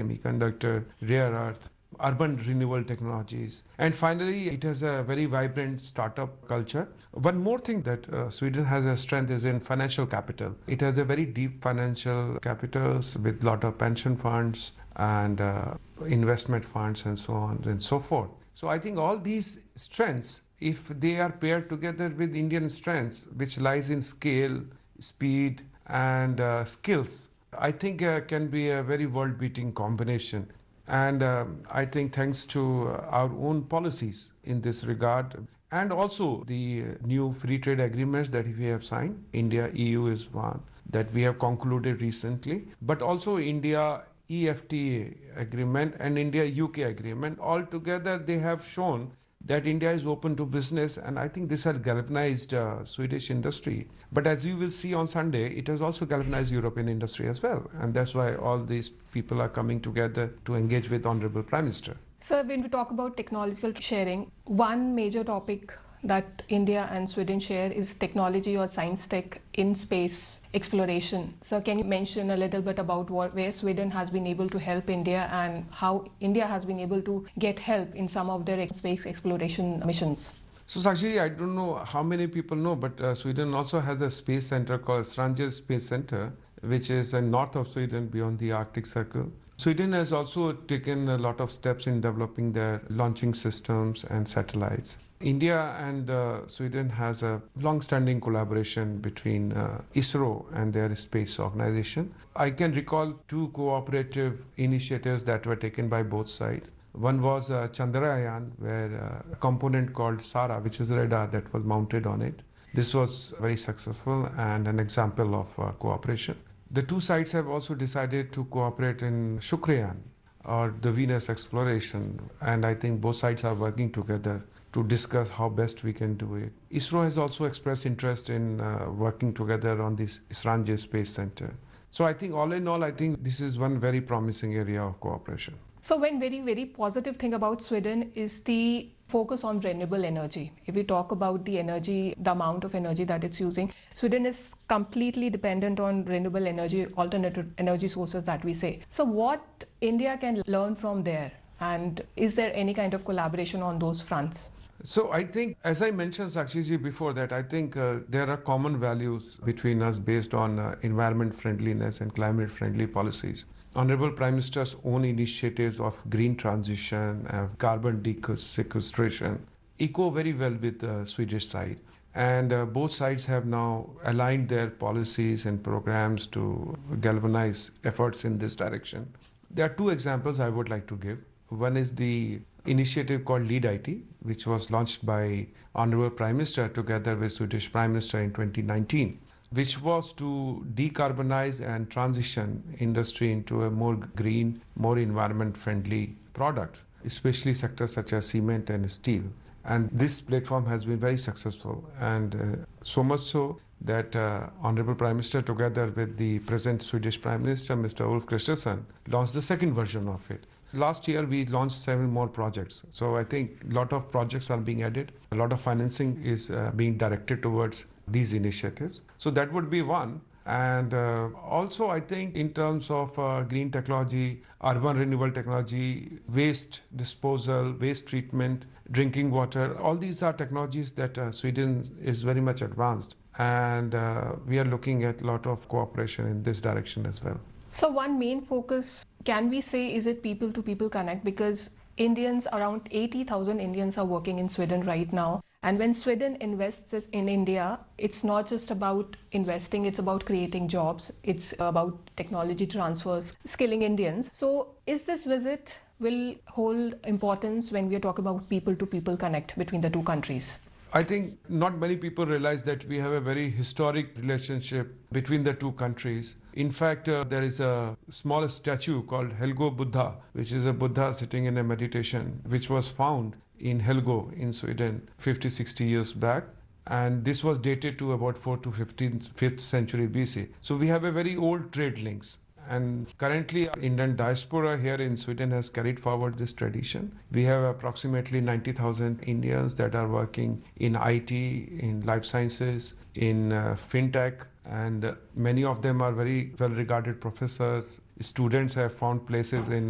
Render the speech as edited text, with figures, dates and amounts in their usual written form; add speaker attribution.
Speaker 1: semiconductor, rare earth, urban renewable technologies. And finally, it has a very vibrant startup culture. One more thing that Sweden has a strength is in financial capital. It has a very deep financial capitals with lot of pension funds and investment funds and so on and so forth. So I think all these strengths, if they are paired together with Indian strengths, which lies in scale, speed, and skills, I think can be a very world-beating combination. And I think thanks to our own policies in this regard, and also the new free trade agreements that we have signed, India EU is one that we have concluded recently, but also India EFTA agreement and India UK agreement. Altogether, they have shown that India is open to business, and I think this has galvanized Swedish industry. But as you will see on Sunday, it has also galvanized European industry as well, and that's why all these people are coming together to engage with Honorable Prime Minister.
Speaker 2: So when we talk about technological sharing, one major topic that India and Sweden share is technology or science tech in space exploration. So can you mention a little bit about where Sweden has been able to help India and how India has been able to get help in some of their space exploration missions?
Speaker 1: So Sakshi, I don't know how many people know, but Sweden also has a space center called Strange Space Center, which is in north of Sweden beyond the Arctic Circle. Sweden has also taken a lot of steps in developing their launching systems and satellites. India and Sweden has a long-standing collaboration between ISRO and their space organization. I can recall two cooperative initiatives that were taken by both sides. One was Chandrayaan, where a component called SARA, which is a radar that was mounted on it. This was very successful and an example of cooperation. The two sides have also decided to cooperate in Shukrayaan, or the Venus exploration, and I think both sides are working together to discuss how best we can do it. ISRO has also expressed interest in working together on this Strange Space Center. So I think all in all, I think this is one very promising area of cooperation.
Speaker 2: So one very positive thing about Sweden is the focus on renewable energy. If we talk about the energy, the amount of energy that it's using, Sweden is completely dependent on renewable energy, alternative energy sources that we say. So what India can learn from there, and is there any kind of collaboration on those fronts?
Speaker 1: So I think, as I mentioned, Sakshiji, before that, I think there are common values between us based on environment friendliness and climate friendly policies. Honorable Prime Minister's own initiatives of green transition, carbon sequestration, echo very well with the Swedish side. And both sides have now aligned their policies and programs to galvanize efforts in this direction. There are two examples I would like to give. One is the initiative called Lead IT, which was launched by Honorable Prime Minister together with Swedish Prime Minister in 2019, which was to decarbonize and transition industry into a more green, more environment-friendly product, especially sectors such as cement and steel. And this platform has been very successful, and so much so that Honorable Prime Minister together with the present Swedish Prime Minister, Mr. Ulf Kristersson, launched the second version of it. Last year we launched 7 more projects. So I think a lot of projects are being added. A lot of financing is being directed towards these initiatives. So that would be one. And also I think in terms of green technology, urban renewable technology, waste disposal, waste treatment, drinking water, all these are technologies that Sweden is very much advanced. And we are looking at a lot of cooperation in this direction as well.
Speaker 2: So one main focus, can we say, is it people to people connect? Because Indians, around 80,000 Indians are working in Sweden right now. And when Sweden invests in India, it's not just about investing, it's about creating jobs. It's about technology transfers, skilling Indians. So is this visit will hold importance when we are talking about people to people connect between the two countries?
Speaker 1: I think not many people realize that we have a very historic relationship between the two countries. In fact, there is a small statue called Helgo Buddha, which is a Buddha sitting in a meditation, which was found in Helgo in Sweden 50-60 years back. And this was dated to about 4th to 5th century BC. So we have a very old trade links. And currently, Indian diaspora here in Sweden has carried forward this tradition. We have approximately 90,000 Indians that are working in IT, in life sciences, in fintech, and many of them are very well-regarded professors. Students have found places in